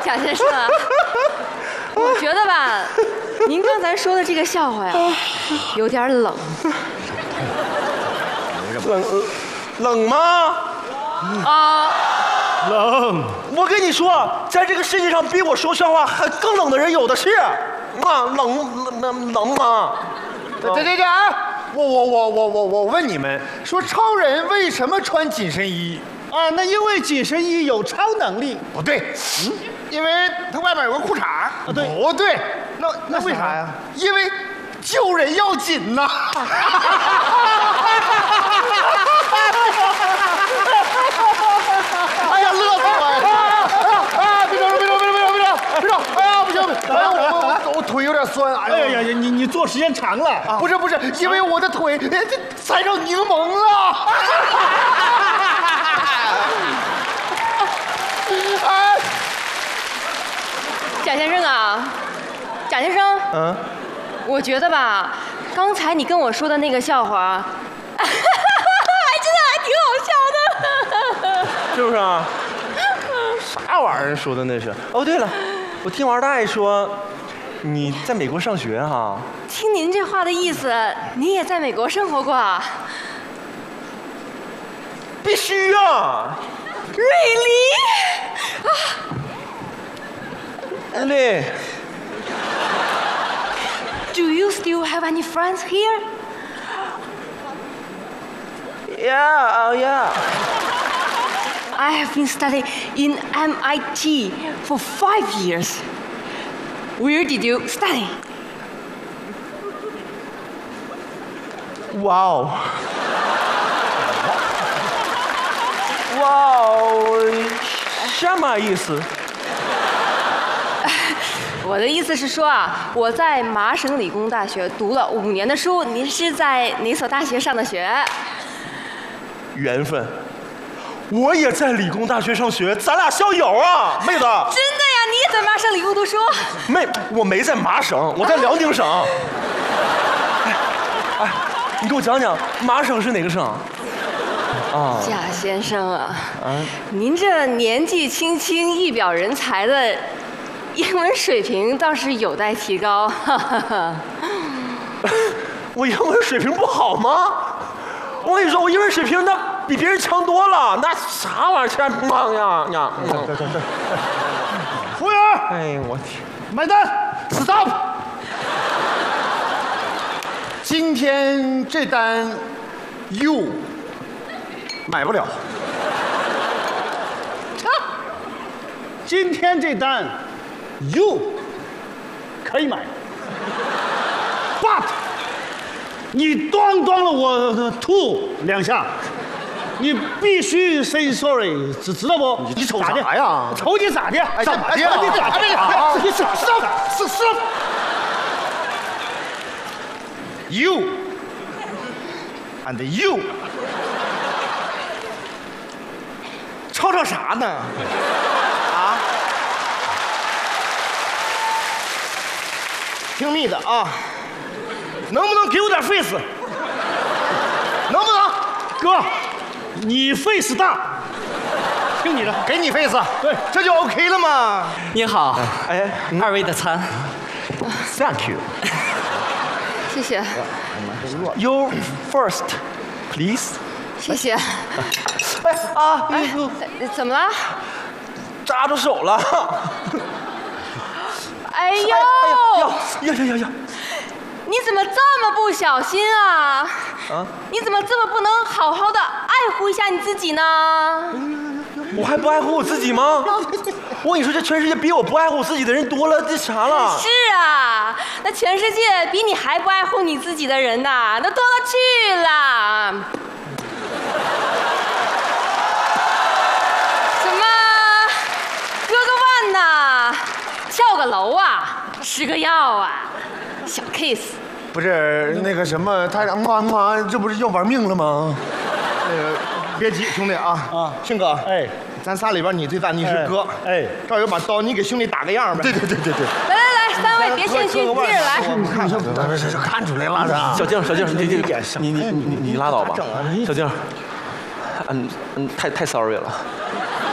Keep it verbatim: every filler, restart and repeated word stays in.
贾先生啊，我觉得吧，您刚才说的这个笑话呀，有点冷。 冷冷吗？ 啊， 冷。我跟你说，在这个世界上比我说笑话还更冷的人有的是。啊，冷冷冷冷吗？ 对对对啊！我我我我我我问你们，说超人为什么穿紧身衣？ 啊，那因为紧身衣有超能力。 不对，嗯，因为他外面有个裤衩。啊， 对， 不对，那那为啥呀？因为救人要紧呐。哎呀，乐死我了！啊，别动，别动，别动，别动，别动，别动！哎呀，不行，哎呀，我我我腿有点酸。哎呀呀呀，你你坐时间长了。 不是不是，因为我的腿这踩着柠檬了。 哎，贾先生啊，贾先生， 嗯， 我觉得吧，刚才你跟我说的那个笑话，还真的还挺好笑的。 是不是啊？啥玩意儿说的那是？哦，对了，我听王大爷说，你在美国上学哈、啊？ 听您这话的意思，你也在美国生活过啊？ 必须啊 ！Really？ 啊 ，Really？ Do you still have any friends here? Yeah, oh yeah. I have been studying in M I T for five years. Where did you study? Wow. Wow， 什么意思？ 我的意思是说啊，我在麻省理工大学读了五年的书。您是在哪所大学上的学？ 缘分。我也在理工大学上学，咱俩校友啊，妹子。真的呀？你也在麻省理工读书？ 妹，我没在麻省，我在辽宁省。哎，哎，你给我讲讲麻省是哪个省？啊， 贾先生啊，啊您这年纪轻轻、一表人才的英文水平倒是有待提高。哈哈哈。 我英文水平不好吗？我跟你说，我英文水平那比别人强多了，那啥玩意儿？钱忙呀呀！ 对对对。服务员， 哎我天， 买单 ，stop。 今天这单 ，you 买不了。 今天这单 ，you 可以买 ，but 你咣咣了我吐两下，你必须 say sorry， 知知道不？ 你瞅啥呀？ 瞅你咋的？ 咋的？ 你咋的？ 你是是是是 ，you and you， 吵吵啥呢？啊？听密的啊！能不能给我点 face？ 能不能？ 哥，你 face 大，听你的， 给你 face， 对， 这就 OK 了吗？ 您好， 哎， 二位的餐。 Thank you。 谢谢。 You first, please。 谢谢。 哎啊， 哎，怎么了？ 扎着手了。 哎呦！ 呀呀呀呀呀！ 你怎么这么不小心啊？啊！你怎么这么不能好好的爱护一下你自己呢？ 我还不爱护我自己吗？我跟你说，这全世界比我不爱护我自己的人多了，这啥了？ 是啊，那全世界比你还不爱护你自己的人呐，那多了去了。什么？割个腕呐？跳个楼啊？吃个药啊？小 case。 不是那个什么，他妈妈，这不是要玩命了吗？那个别急，兄弟啊啊，庆哥， 哎， 咱仨里边你最大，你是哥， 哎， 这儿有把刀，你给兄弟打个样呗。对对对对对。 来来来，三位别谦虚，接着来。 你看，看出来了， 小静，小静，你你你你你你拉倒吧，小静。嗯嗯，太太 sorry 了。